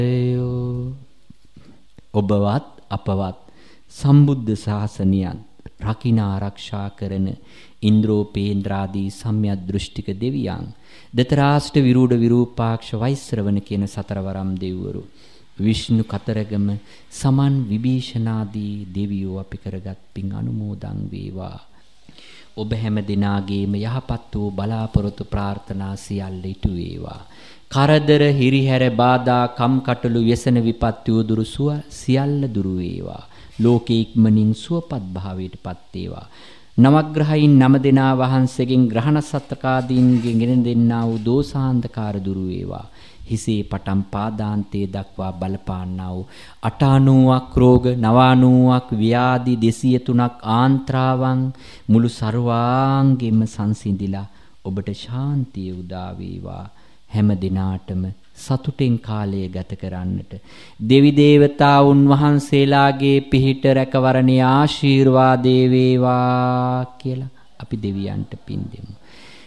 ඔබවත් අපවත් සම්බුද්ධ ශාසනයත් රකින්න ආරක්ෂා කරන ඉන්ද්‍රෝපේන්ද්‍රාදී සම්‍යක් දෘෂ්ටික දෙවියන් දතරාෂ්ට විරූඪ විරූපාක්ෂ වෛශ්‍රවණ කියන සතරවරම් දෙවිවරු විෂ්ණු කතරගම සමන් විභීෂණාදී දෙවියෝ අපි කරගත් පින් අනුමෝදන් වේවා. ඔබ හැම දිනාගේම යහපත් වූ බලාපොරොත්තු ප්‍රාර්ථනා සියල්ල ඉටු වේවා. කරදර හිරිහැර බාධා කම්කටොළු व्यसन විපත්ති උදුරු සියල්ල දුරු වේවා. ලෝකේ ඉක්මනින් සුවපත් භාවයටපත් වේවා. නවග්‍රහයින් 9 දෙනා වහන්සේගෙන් ග්‍රහණ සත්කාදීන්ගෙන් ගෙන දෙන්නා වූ දෝසාන්ධකාර දුරු වේවා. හිසේ පටන් පාදාන්තයේ දක්වා බලපාන්නා වූ 98ක් රෝග 99ක් ව්‍යාධි 203ක් ආන්ත්‍රාවන් මුළු ਸਰවාංගෙම සංසිඳිලා ඔබට ශාන්තිය උදා වේවා. හැම දිනාටම සතුටින් කාලය ගත කරන්නට දෙවි දේවතාවුන් වහන්සේලාගේ පිහිට රැකවරණේ ආශිර්වාදේ වේවා කියලා අපි දෙවියන්ට පින් දෙමු.